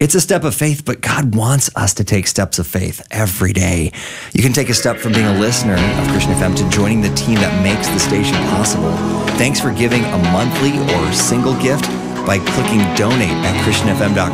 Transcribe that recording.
It's a step of faith, but God wants us to take steps of faith every day. You can take a step from being a listener of Christian FM to joining the team that makes the station possible. Thanks for giving a monthly or single gift by clicking donate at christianfm.com.